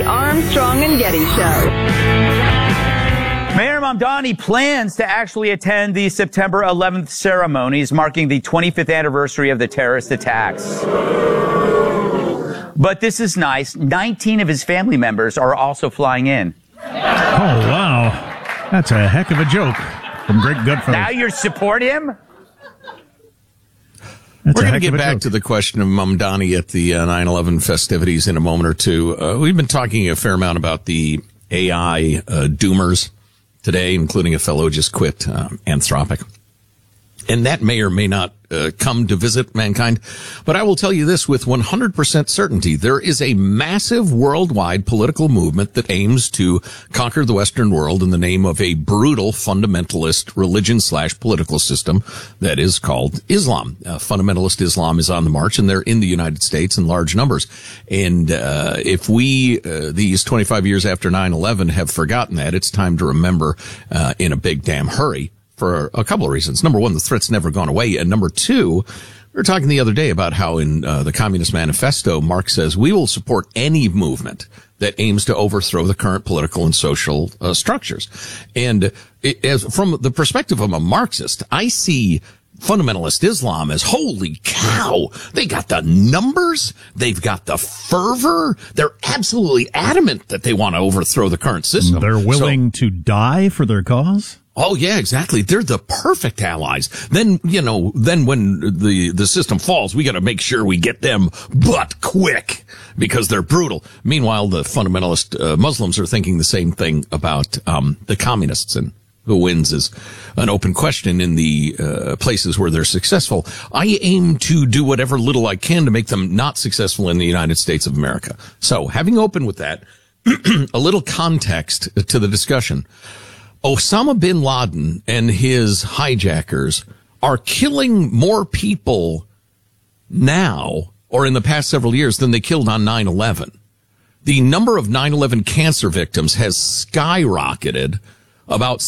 Armstrong and Getty Show. Mayor Mamdani plans to actually attend the September 11th ceremonies marking the 25th anniversary of the terrorist attacks. But this is nice. 19 of his family members are also flying in. Oh, wow. That's a heck of a joke from Greg Gutfeld. Now you support him? We're going to get back to the question of Mamdani at the 9/11 festivities in a moment or two. We've been talking a fair amount about the AI doomers today, including a fellow who just quit Anthropic. And that may or may not come to visit mankind. But I will tell you this with 100% certainty. There is a massive worldwide political movement that aims to conquer the Western world in the name of a brutal fundamentalist religion/political system that is called Islam. Fundamentalist Islam is on the march, and they're in the United States in large numbers. And if we, these 25 years after 9/11, have forgotten that, it's time to remember in a big damn hurry. For a couple of reasons. Number one, the threat's never gone away. And number two, we were talking the other day about how in the Communist Manifesto, Marx says we will support any movement that aims to overthrow the current political and social structures. And from the perspective of a Marxist, I see fundamentalist Islam as, holy cow, they got the numbers, they've got the fervor, they're absolutely adamant that they want to overthrow the current system. They're willing to die for their cause? Oh, yeah, exactly. They're the perfect allies. Then, then when the system falls, we got to make sure we get them but quick because they're brutal. Meanwhile, the fundamentalist Muslims are thinking the same thing about the communists, and who wins is an open question in the places where they're successful. I aim to do whatever little I can to make them not successful in the United States of America. So, having opened with that, a little context to the discussion. Osama bin Laden and his hijackers are killing more people now or in the past several years than they killed on 9/11. The number of 9/11 cancer victims has skyrocketed about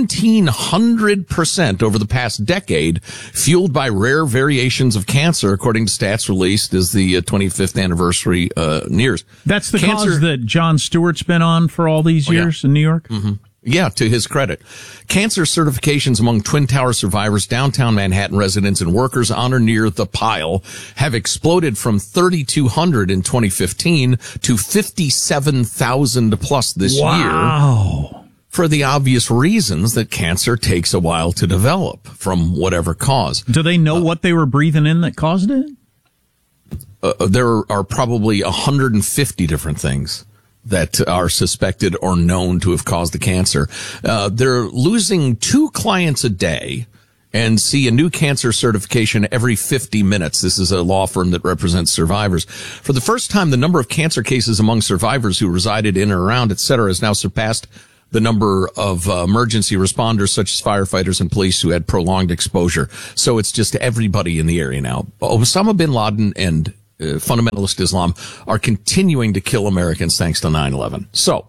1,700% over the past decade, fueled by rare variations of cancer, according to stats released as the 25th anniversary nears. That's the cause that Jon Stewart's been on for all these years in New York? Mm-hmm. Yeah, to his credit. Cancer certifications among Twin Tower survivors, downtown Manhattan residents, and workers on or near the pile have exploded from 3,200 in 2015 to 57,000 plus this year. For the obvious reasons that cancer takes a while to develop from whatever cause. Do they know what they were breathing in that caused it? There are probably 150 different things that are suspected or known to have caused the cancer. They're losing 2 clients a day and see a new cancer certification every 50 minutes. This is a law firm that represents survivors. For the first time, the number of cancer cases among survivors who resided in or around, etc., has now surpassed the number of emergency responders, such as firefighters and police, who had prolonged exposure. So it's just everybody in the area now. Osama bin Laden and fundamentalist Islam are continuing to kill Americans thanks to 9/11. So,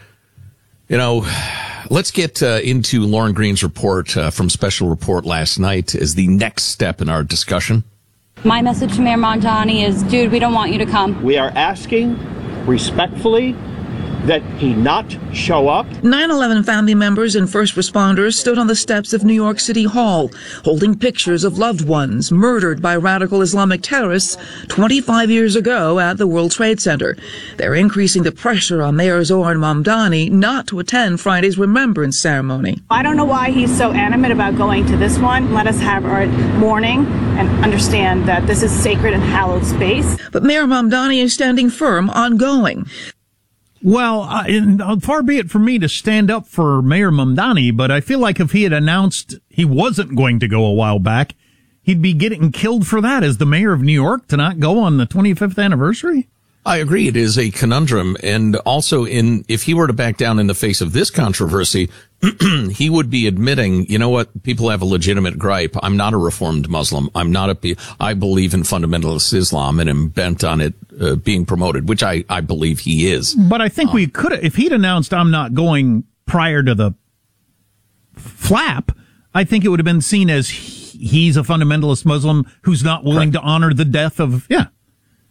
let's get into Lauren Green's report from Special Report last night as the next step in our discussion. My message to Mayor Mamdani is, dude, we don't want you to come. We are asking respectfully that he not show up. 9/11 family members and first responders stood on the steps of New York City Hall, holding pictures of loved ones murdered by radical Islamic terrorists 25 years ago at the World Trade Center. They're increasing the pressure on Mayor Zohran Mamdani not to attend Friday's remembrance ceremony. I don't know why he's so animate about going to this one. Let us have our mourning and understand that this is sacred and hallowed space. But Mayor Mamdani is standing firm on going. Well, far be it from me to stand up for Mayor Mamdani, but I feel like if he had announced he wasn't going to go a while back, he'd be getting killed for that as the mayor of New York to not go on the 25th anniversary. I agree. It is a conundrum. And also, if he were to back down in the face of this controversy, he would be admitting, you know what, people have a legitimate gripe. I'm not a reformed Muslim. I believe in fundamentalist Islam and am bent on it being promoted, which I believe he is. But I think we could, if he'd announced I'm not going prior to the flap, I think it would have been seen as he's a fundamentalist Muslim who's not willing to honor the death of,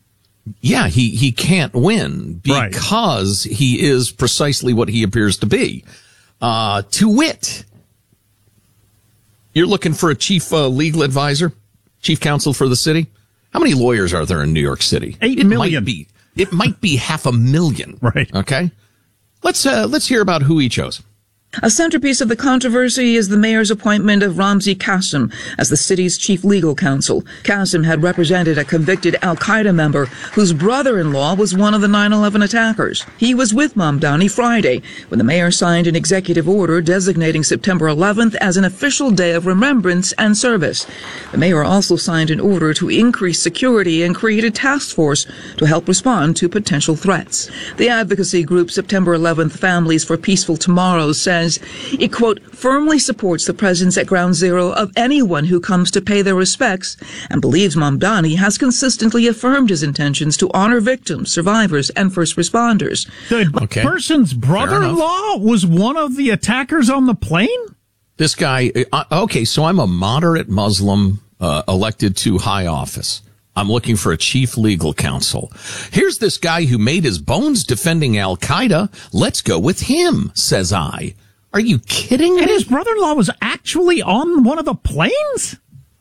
yeah, he can't win because he is precisely what he appears to be. To wit, you're looking for a chief legal advisor, chief counsel for the city. How many lawyers are there in New York City? 8 million. It might be 500,000. Right. Okay. Let's hear about who he chose. A centerpiece of the controversy is the mayor's appointment of Ramzi Qasem as the city's chief legal counsel. Qasem had represented a convicted al-Qaeda member whose brother-in-law was one of the 9/11 attackers. He was with Mamdani Friday when the mayor signed an executive order designating September 11th as an official day of remembrance and service. The mayor also signed an order to increase security and create a task force to help respond to potential threats. The advocacy group September 11th Families for Peaceful Tomorrows says it, quote, firmly supports the presence at Ground Zero of anyone who comes to pay their respects and believes Mamdani has consistently affirmed his intentions to honor victims, survivors, and first responders. The person's brother-in-law was one of the attackers on the plane? This guy, so I'm a moderate Muslim elected to high office. I'm looking for a chief legal counsel. Here's this guy who made his bones defending Al-Qaeda. Let's go with him, says I. Are you kidding me? And his brother-in-law was actually on one of the planes?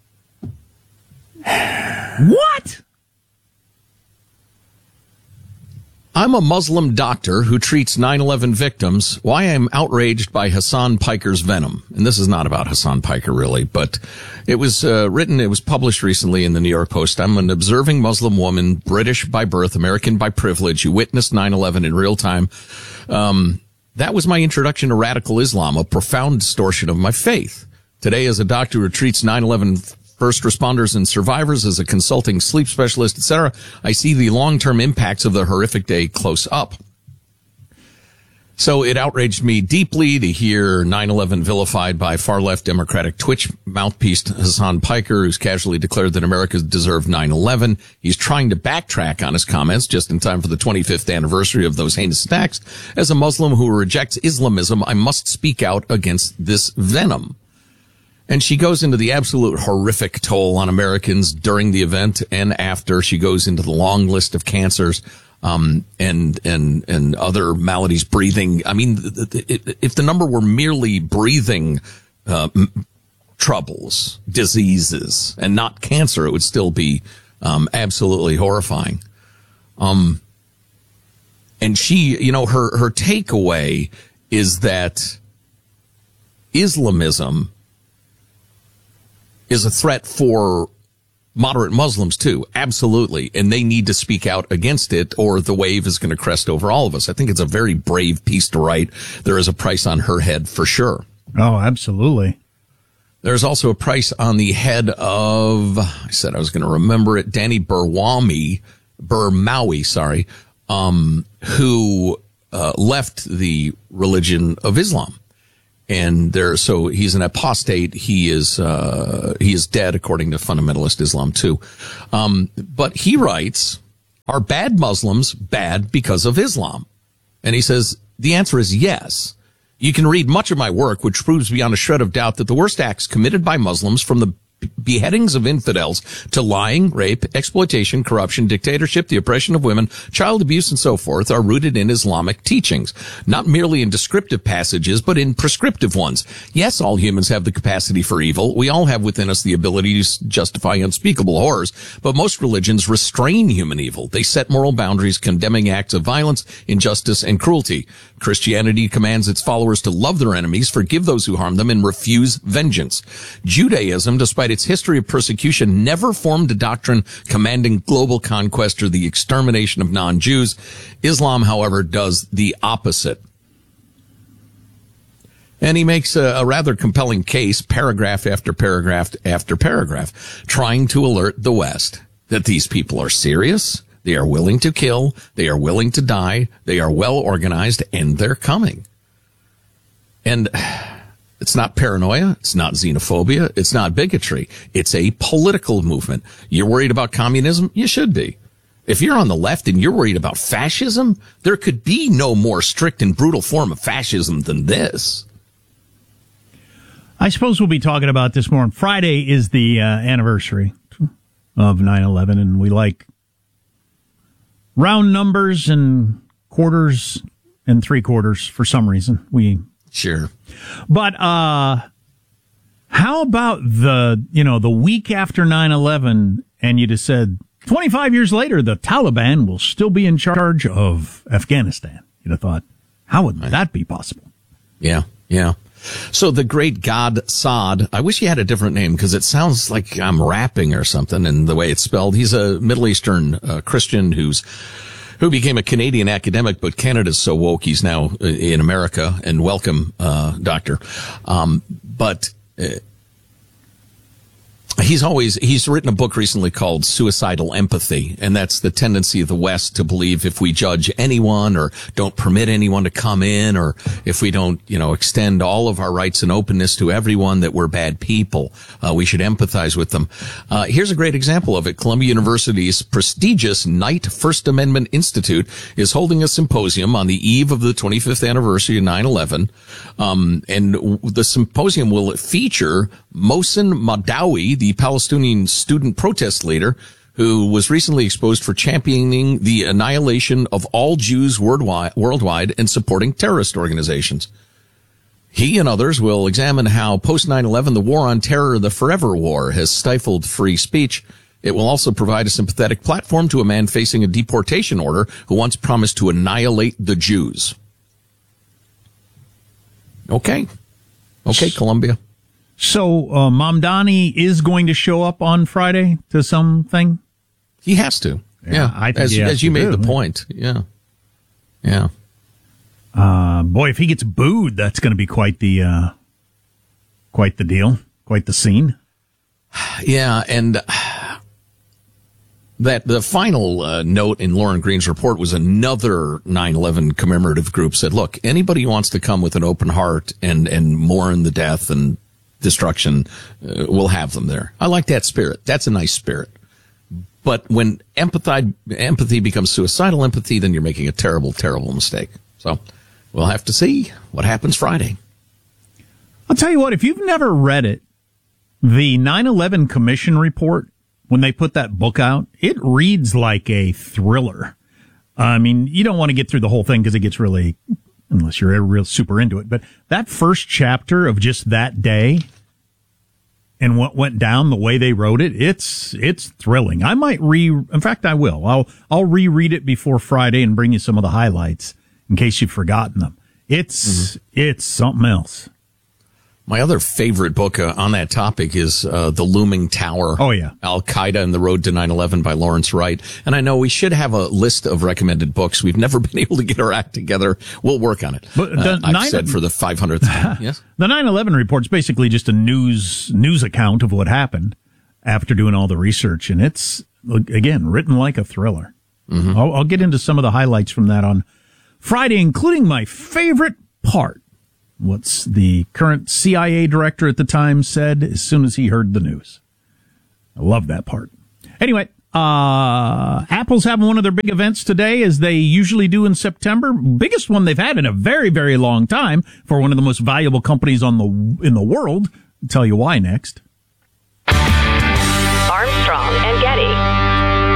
What? I'm a Muslim doctor who treats 9/11 victims. Why I'm outraged by Hassan Piker's venom. And this is not about Hassan Piker, really, but it was it was published recently in the New York Post. I'm an observing Muslim woman, British by birth, American by privilege, who witnessed 9/11 in real time. That was my introduction to radical Islam, a profound distortion of my faith. Today, as a doctor who treats 9/11 first responders and survivors, as a consulting sleep specialist, etc., I see the long-term impacts of the horrific day close up. So it outraged me deeply to hear 9/11 vilified by far-left Democratic Twitch mouthpiece Hassan Piker, who's casually declared that America deserved 9/11. He's trying to backtrack on his comments just in time for the 25th anniversary of those heinous attacks. As a Muslim who rejects Islamism, I must speak out against this venom. And she goes into the absolute horrific toll on Americans during the event and after. She goes into the long list of cancers, and other maladies, breathing. I mean, if the number were merely breathing, troubles, diseases, and not cancer, it would still be, absolutely horrifying. And she, her takeaway is that Islamism is a threat for moderate Muslims too. Absolutely. And they need to speak out against it or the wave is going to crest over all of us. I think it's a very brave piece to write. There is a price on her head for sure. Oh, absolutely. There's also a price on the head of, I said I was going to remember it, Danny Burmawi, who left the religion of Islam. And so he's an apostate. He is dead according to fundamentalist Islam too. But he writes, are bad Muslims bad because of Islam? And he says, the answer is yes. You can read much of my work, which proves beyond a shred of doubt that the worst acts committed by Muslims, from the beheadings of infidels to lying, rape, exploitation, corruption, dictatorship, the oppression of women, child abuse, and so forth, are rooted in Islamic teachings, not merely in descriptive passages, but in prescriptive ones. Yes, all humans have the capacity for evil. We all have within us the ability to justify unspeakable horrors, but most religions restrain human evil. They set moral boundaries, condemning acts of violence, injustice, and cruelty. Christianity commands its followers to love their enemies, forgive those who harm them, and refuse vengeance. Judaism, despite its history of persecution, never formed a doctrine commanding global conquest or the extermination of non-Jews. Islam, however, does the opposite. And he makes a rather compelling case, paragraph after paragraph after paragraph, trying to alert the West that these people are serious, they are willing to kill, they are willing to die, they are well organized, and they're coming. And it's not paranoia. It's not xenophobia. It's not bigotry. It's a political movement. You're worried about communism? You should be. If you're on the left and you're worried about fascism, there could be no more strict and brutal form of fascism than this. I suppose we'll be talking about this more. Friday is the anniversary of 9/11, and we like round numbers and quarters and 3/4 for some reason. Sure. But how about the week after 9/11, and you just said 25 years later the Taliban will still be in charge of Afghanistan? You'd have thought, how would that be possible? Yeah. So the great God Saad, I wish he had a different name because it sounds like I'm rapping or something in the way it's spelled. He's a Middle Eastern Christian who became a Canadian academic, but Canada's so woke he's now in America. And welcome, Doctor. He's written a book recently called Suicidal Empathy, and that's the tendency of the West to believe if we judge anyone or don't permit anyone to come in, or if we don't, extend all of our rights and openness to everyone, that we're bad people. We should empathize with them. Here's a great example of it. Columbia University's prestigious Knight First Amendment Institute is holding a symposium on the eve of the 25th anniversary of 9/11. And the symposium will feature Mohsen Madawi, the Palestinian student protest leader who was recently exposed for championing the annihilation of all Jews worldwide and supporting terrorist organizations. He and others will examine how post 9/11 the war on terror, the forever war, has stifled free speech. It will also provide a sympathetic platform to a man facing a deportation order who once promised to annihilate the Jews. Okay, Columbia. So Mamdani is going to show up on Friday to something? He has to. Yeah. I think as you made the point. Yeah. Boy, if he gets booed, that's going to be quite the deal, quite the scene. Yeah, and that the final note in Lauren Green's report was another 9/11 commemorative group said, look, anybody who wants to come with an open heart and mourn the death and destruction, we'll have them there. I like that spirit. That's a nice spirit. But when empathy becomes suicidal empathy, then you're making a terrible, terrible mistake. So we'll have to see what happens Friday. I'll tell you what, if you've never read it, the 9/11 Commission report, when they put that book out, it reads like a thriller. I mean, you don't want to get through the whole thing because it gets really, unless you're real super into it. But that first chapter of just that day and what went down, the way they wrote it, it's thrilling. I might in fact, I will. I'll reread it before Friday and bring you some of the highlights in case you've forgotten them. It's something else. My other favorite book on that topic is The Looming Tower. Oh, yeah. Al-Qaeda and the Road to 9/11 by Lawrence Wright. And I know we should have a list of recommended books. We've never been able to get our act together. We'll work on it. But I've said for the 500th time. Yes? The 9/11 report's basically just a news account of what happened after doing all the research. And it's, again, written like a thriller. Mm-hmm. I'll get into some of the highlights from that on Friday, including my favorite part. What's the current CIA director at the time said as soon as he heard the news. I love that part. Anyway, Apple's having one of their big events today, as they usually do in September. Biggest one they've had in a very, very long time for one of the most valuable companies in the world. I'll tell you why next. Armstrong and Getty.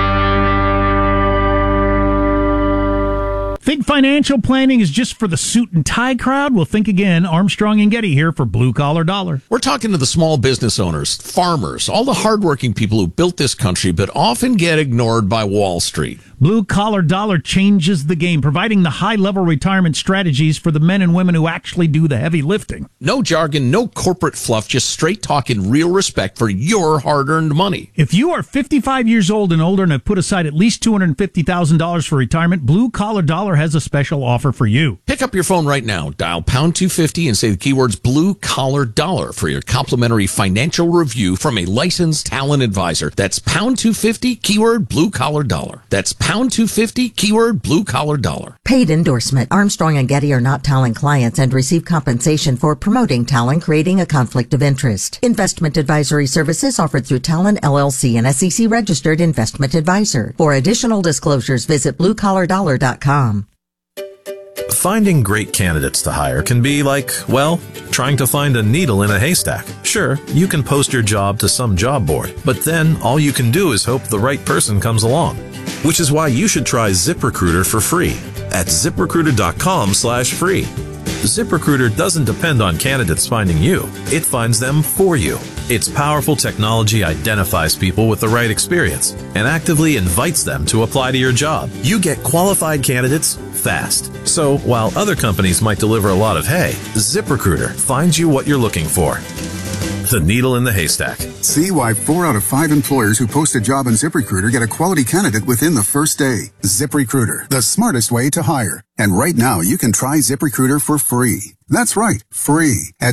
Think financial planning is just for the suit and tie crowd? Well, think again. Armstrong and Getty here for Blue Collar Dollar. We're talking to the small business owners, farmers, all the hardworking people who built this country but often get ignored by Wall Street. Blue Collar Dollar changes the game, providing the high-level retirement strategies for the men and women who actually do the heavy lifting. No jargon, no corporate fluff, just straight talk and real respect for your hard-earned money. If you are 55 years old and older and have put aside at least $250,000 for retirement, Blue Collar Dollar has a special offer for you. Pick up your phone right now, dial pound 250 and say the keywords Blue Collar Dollar for your complimentary financial review from a licensed talent advisor. That's pound 250, keyword Blue Collar Dollar. That's pound 250, keyword Blue Collar Dollar. Paid endorsement. Armstrong and Getty are not Talon clients and receive compensation for promoting Talon, creating a conflict of interest. Investment advisory services offered through Talon LLC, an SEC registered investment advisor. For additional disclosures, visit bluecollardollar.com. Finding great candidates to hire can be like, well, trying to find a needle in a haystack. Sure, you can post your job to some job board, but then all you can do is hope the right person comes along. which is why you should try ZipRecruiter for free at ZipRecruiter.com/free. ZipRecruiter doesn't depend on candidates finding you. It finds them for you. Its powerful technology identifies people with the right experience and actively invites them to apply to your job. You get qualified candidates fast. So while other companies might deliver a lot of hay, ZipRecruiter finds you what you're looking for. The needle in the haystack. See why 4 out of 5 employers who post a job on ZipRecruiter get a quality candidate within the first day. ZipRecruiter, the smartest way to hire. And right now, you can try ZipRecruiter for free. That's right, free at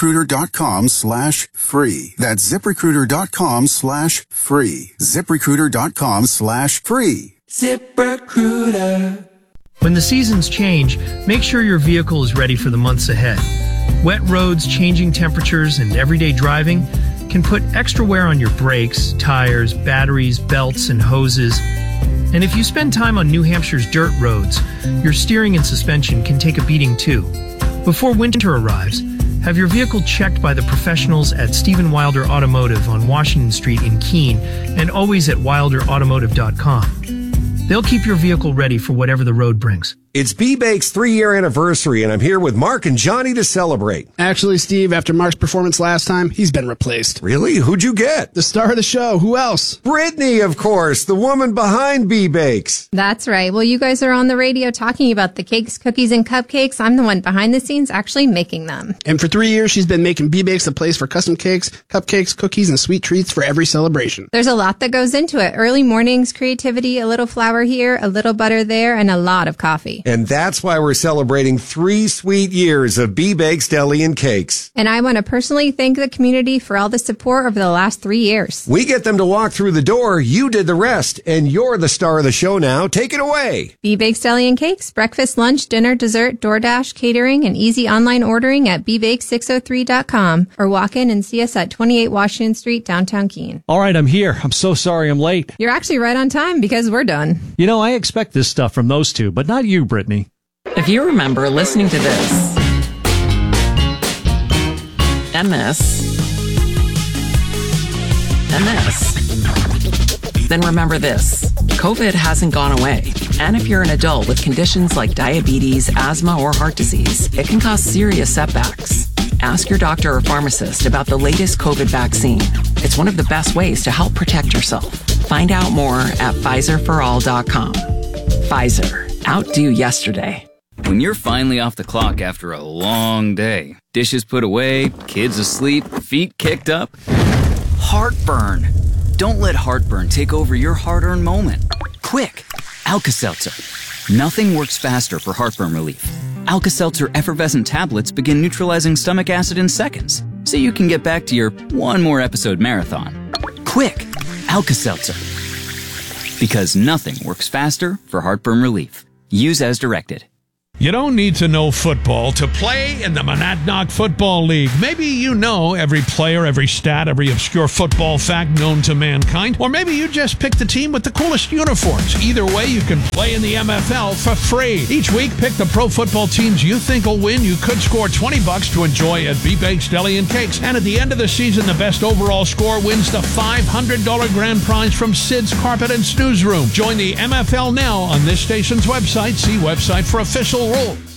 ZipRecruiter.com/free. That's ZipRecruiter.com/free. ZipRecruiter.com/free. ZipRecruiter. When the seasons change, make sure your vehicle is ready for the months ahead. Wet roads, changing temperatures, and everyday driving can put extra wear on your brakes, tires, batteries, belts, and hoses. And if you spend time on New Hampshire's dirt roads, your steering and suspension can take a beating too. Before winter arrives, have your vehicle checked by the professionals at Stephen Wilder Automotive on Washington Street in Keene, and always at wilderautomotive.com. They'll keep your vehicle ready for whatever the road brings. It's B-Bake's 3-year anniversary, and I'm here with Mark and Johnny to celebrate. Actually, Steve, after Mark's performance last time, he's been replaced. Really? Who'd you get? The star of the show. Who else? Brittany, of course, the woman behind B-Bakes. That's right. Well, you guys are on the radio talking about the cakes, cookies, and cupcakes. I'm the one behind the scenes actually making them. And for 3 years, she's been making B-Bakes a place for custom cakes, cupcakes, cookies, and sweet treats for every celebration. There's a lot that goes into it. Early mornings, creativity, a little flour here, a little butter there, and a lot of coffee. And that's why we're celebrating 3 sweet years of B-Bakes Deli and Cakes. And I want to personally thank the community for all the support over the last 3 years. We get them to walk through the door. You did the rest, and you're the star of the show now. Take it away. B-Bakes Deli and Cakes, breakfast, lunch, dinner, dessert, DoorDash, catering, and easy online ordering at bbake603.com, or walk in and see us at 28 Washington Street, downtown Keene. All right, I'm here. I'm so sorry I'm late. You're actually right on time because we're done. You know, I expect this stuff from those two, but not you, Brittany. If you remember listening to this and this and this, then remember this. COVID hasn't gone away. And if you're an adult with conditions like diabetes, asthma, or heart disease, it can cause serious setbacks. Ask your doctor or pharmacist about the latest COVID vaccine. It's one of the best ways to help protect yourself. Find out more at PfizerForAll.com. Pfizer. Outdo yesterday. When you're finally off the clock after a long day, dishes put away, kids asleep, feet kicked up, heartburn. Don't let heartburn take over your hard-earned moment. Quick, Alka-Seltzer. Nothing works faster for heartburn relief. Alka-Seltzer effervescent tablets begin neutralizing stomach acid in seconds, so you can get back to your one more episode marathon. Quick, Alka-Seltzer. Because nothing works faster for heartburn relief. Use as directed. You don't need to know football to play in the Monadnock Football League. Maybe you know every player, every stat, every obscure football fact known to mankind. Or maybe you just picked the team with the coolest uniforms. Either way, you can play in the MFL for free. Each week, pick the pro football teams you think will win. You could score $20 to enjoy at B-Bakes Deli and Cakes. And at the end of the season, the best overall score wins the $500 grand prize from Sid's Carpet and Snooze Room. Join the MFL now on this station's website. See website for official rules.